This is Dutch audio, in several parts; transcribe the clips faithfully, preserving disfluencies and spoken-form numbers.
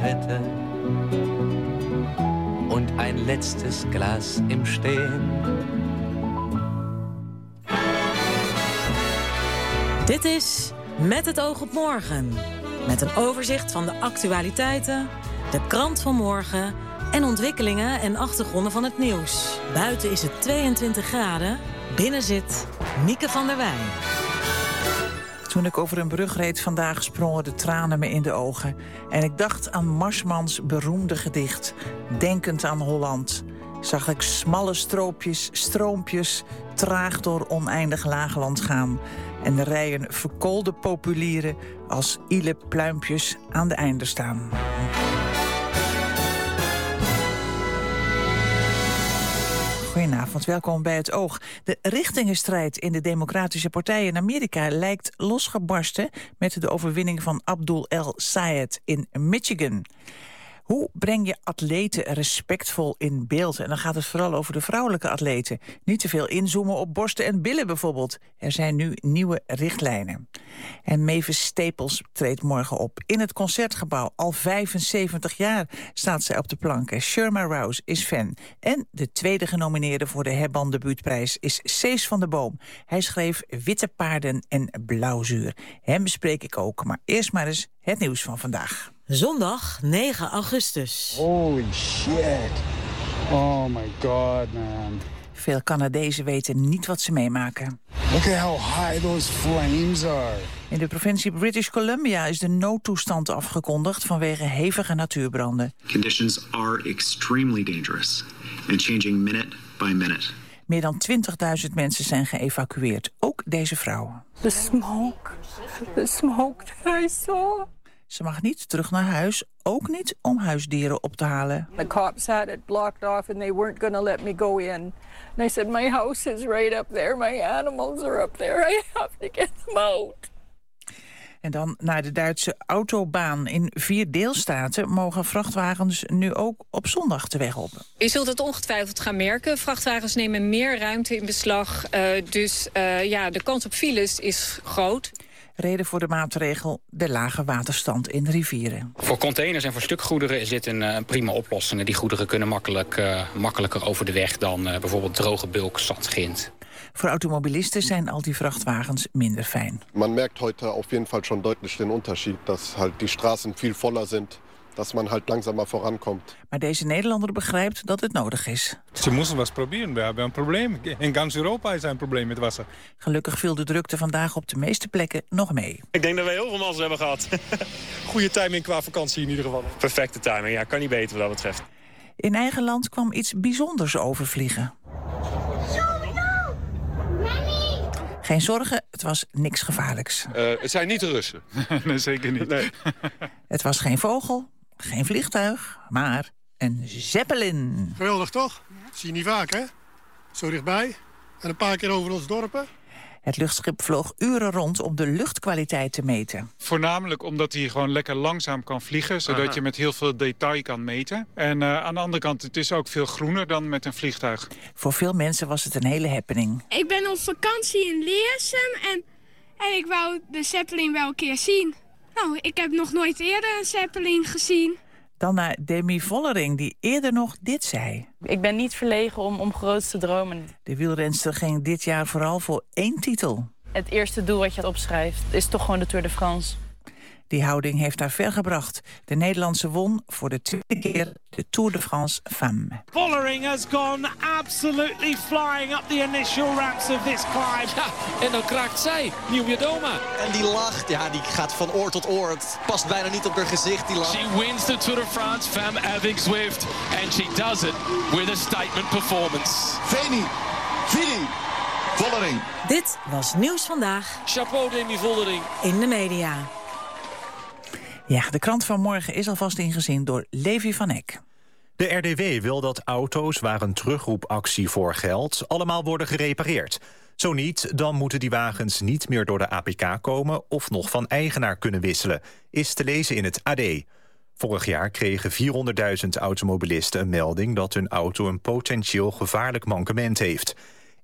Hätte und ein letztes Glas im Stehen. Dit is Met het oog op morgen. Met een overzicht van de actualiteiten, de krant van morgen en ontwikkelingen en achtergronden van het nieuws. Buiten is het tweeëntwintig graden, binnen zit Mieke van der Wij. Toen ik over een brug reed vandaag sprongen de tranen me in de ogen. En ik dacht aan Marsmans beroemde gedicht, Denkend aan Holland. Zag ik smalle stroopjes, stroompjes, traag door oneindig laagland gaan. En de rijen verkoolde populieren als ile pluimpjes aan de einde staan. Goedenavond, welkom bij Het Oog. De richtingenstrijd in de Democratische Partij in Amerika lijkt losgebarsten met de overwinning van Abdul El Sayed in Michigan. Hoe breng je atleten respectvol in beeld? En dan gaat het vooral over de vrouwelijke atleten. Niet te veel inzoomen op borsten en billen bijvoorbeeld. Er zijn nu nieuwe richtlijnen. En Mavis Staples treedt morgen op. In het Concertgebouw. Al vijfenzeventig jaar staat zij op de planken. Sherma Rouse is fan. En de tweede genomineerde voor de Hebban debuutprijs is Cees van der Boom. Hij schreef Witte paarden en blauwzuur. Hem bespreek ik ook. Maar eerst maar eens het nieuws van vandaag. Zondag negen augustus. Holy shit. Oh my god, man. Veel Canadezen weten niet wat ze meemaken. Look at how high those flames are. In de provincie British Columbia is de noodtoestand afgekondigd vanwege hevige natuurbranden. Conditions are extremely dangerous and changing minute by minute. Meer dan twintigduizend mensen zijn geëvacueerd, ook deze vrouw. The smoke, the smoke that I saw. Ze mag niet terug naar huis, ook niet om huisdieren op te halen. The cops had it blocked off and they weren't going to let me go in. And I said, my house is right up there, my animals are up there, I have to get them out. En dan naar de Duitse autobaan. In vier deelstaten mogen vrachtwagens nu ook op zondag de weg op. Je zult het ongetwijfeld gaan merken. Vrachtwagens nemen meer ruimte in beslag. Uh, dus uh, ja, de kans op files is groot. Reden voor de maatregel de lage waterstand in de rivieren. Voor containers en voor stukgoederen is dit een uh, prima oplossing. Die goederen kunnen makkelijk, uh, makkelijker over de weg dan uh, bijvoorbeeld droge bulk, zand, grind. Voor automobilisten zijn al die vrachtwagens minder fijn. Man merkt heute auf jeden Fall schon deutlich den Unterschied, dass halt die Straßen viel voller sind. Dat man halt langzamer vorankomt. Maar deze Nederlander begrijpt dat het nodig is. Ze moeten wat proberen. We hebben een probleem. In ganz Europa is er een probleem met wasser. Gelukkig viel de drukte vandaag op de meeste plekken nog mee. Ik denk dat we heel veel mazzel hebben gehad. Goede timing qua vakantie in ieder geval. Perfecte timing, ja, kan niet beter wat dat betreft. In eigen land kwam iets bijzonders overvliegen. Geen zorgen, het was niks gevaarlijks. Uh, het zijn niet de Russen. Nee, zeker niet. Nee. Het was geen vogel, geen vliegtuig, maar een zeppelin. Geweldig toch? Dat zie je niet vaak, hè? Zo dichtbij. En een paar keer over ons dorpen. Het luchtschip vloog uren rond om de luchtkwaliteit te meten. Voornamelijk omdat hij gewoon lekker langzaam kan vliegen, zodat Aha. je met heel veel detail kan meten. En uh, aan de andere kant, het is ook veel groener dan met een vliegtuig. Voor veel mensen was het een hele happening. Ik ben op vakantie in Leersum en, en ik wou de Zeppelin wel een keer zien. Nou, ik heb nog nooit eerder een Zeppelin gezien. Dan naar Demi Vollering, die eerder nog dit zei. Ik ben niet verlegen om, om groot te dromen. De wielrenster ging dit jaar vooral voor één titel. Het eerste doel wat je opschrijft is toch gewoon de Tour de France. Die houding heeft haar ver gebracht. De Nederlandse won voor de tweede keer de Tour de France Femme. Vollering has gone absolutely flying up the initial ramps of this climb. Ja, en dan kraakt zij, Nieuw-Jadoma. En die lacht, ja, die gaat van oor tot oor. Het past bijna niet op haar gezicht, die lach. She wins the Tour de France Femme avec Zwift. And she does it with a statement performance. Veni, Vini, Vollering. Dit was Nieuws Vandaag. Chapeau Demi Vollering. In de media. Ja, de krant van morgen is alvast ingezien door Levi van Eck. De R D W wil dat auto's waar een terugroepactie voor geldt allemaal worden gerepareerd. Zo niet, dan moeten die wagens niet meer door de A P K komen of nog van eigenaar kunnen wisselen, is te lezen in het A D. Vorig jaar kregen vierhonderdduizend automobilisten een melding dat hun auto een potentieel gevaarlijk mankement heeft.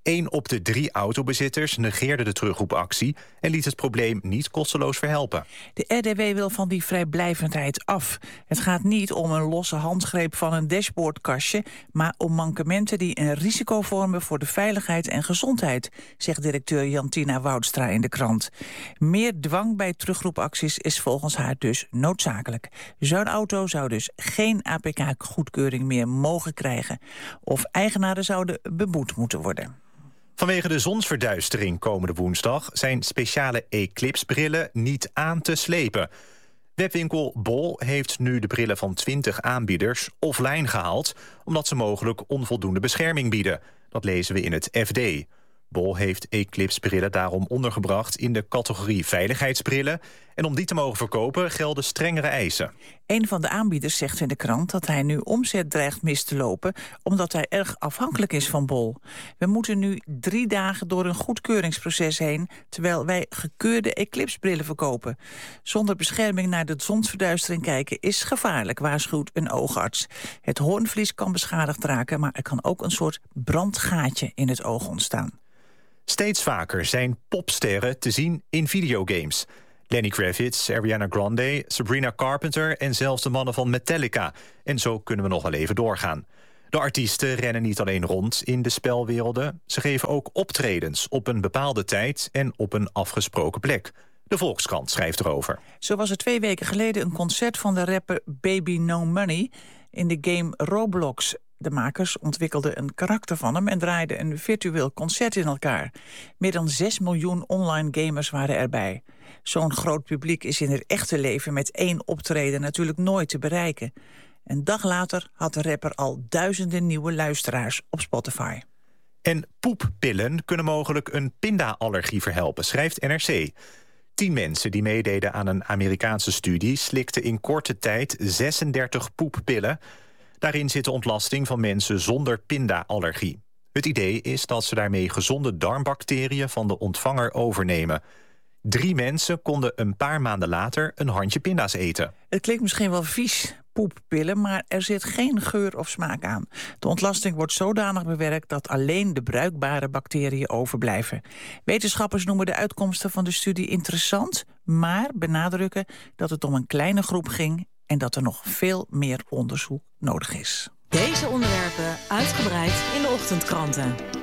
Eén op de drie autobezitters negeerde de terugroepactie en liet het probleem niet kosteloos verhelpen. De R D W wil van die vrijblijvendheid af. Het gaat niet om een losse handgreep van een dashboardkastje, maar om mankementen die een risico vormen voor de veiligheid en gezondheid, zegt directeur Jantina Woudstra in de krant. Meer dwang bij terugroepacties is volgens haar dus noodzakelijk. Zo'n auto zou dus geen A P K-goedkeuring meer mogen krijgen. Of eigenaren zouden beboet moeten worden. Vanwege de zonsverduistering komende woensdag zijn speciale Eclipse-brillen niet aan te slepen. Webwinkel Bol heeft nu de brillen van twintig aanbieders offline gehaald, omdat ze mogelijk onvoldoende bescherming bieden. Dat lezen we in het F D. Bol heeft Eclipse-brillen daarom ondergebracht in de categorie veiligheidsbrillen. En om die te mogen verkopen gelden strengere eisen. Een van de aanbieders zegt in de krant dat hij nu omzet dreigt mis te lopen, omdat hij erg afhankelijk is van Bol. We moeten nu drie dagen door een goedkeuringsproces heen, terwijl wij gekeurde Eclipse-brillen verkopen. Zonder bescherming naar de zonsverduistering kijken is gevaarlijk, waarschuwt een oogarts. Het hoornvlies kan beschadigd raken, maar er kan ook een soort brandgaatje in het oog ontstaan. Steeds vaker zijn popsterren te zien in videogames. Lenny Kravitz, Ariana Grande, Sabrina Carpenter en zelfs de mannen van Metallica. En zo kunnen we nog wel even doorgaan. De artiesten rennen niet alleen rond in de spelwerelden. Ze geven ook optredens op een bepaalde tijd en op een afgesproken plek. De Volkskrant schrijft erover. Zo was er twee weken geleden een concert van de rapper Baby No Money in de game Roblox. De makers ontwikkelden een karakter van hem en draaiden een virtueel concert in elkaar. Meer dan zes miljoen online gamers waren erbij. Zo'n groot publiek is in het echte leven met één optreden natuurlijk nooit te bereiken. Een dag later had de rapper al duizenden nieuwe luisteraars op Spotify. En poeppillen kunnen mogelijk een pindaallergie verhelpen, schrijft N R C. Tien mensen die meededen aan een Amerikaanse studie slikten in korte tijd zesendertig poeppillen. Daarin zit de ontlasting van mensen zonder pindaallergie. Het idee is dat ze daarmee gezonde darmbacteriën van de ontvanger overnemen. Drie mensen konden een paar maanden later een handje pinda's eten. Het klinkt misschien wel vies, poeppillen, maar er zit geen geur of smaak aan. De ontlasting wordt zodanig bewerkt dat alleen de bruikbare bacteriën overblijven. Wetenschappers noemen de uitkomsten van de studie interessant, maar benadrukken dat het om een kleine groep ging en dat er nog veel meer onderzoek nodig is. Deze onderwerpen uitgebreid in de ochtendkranten.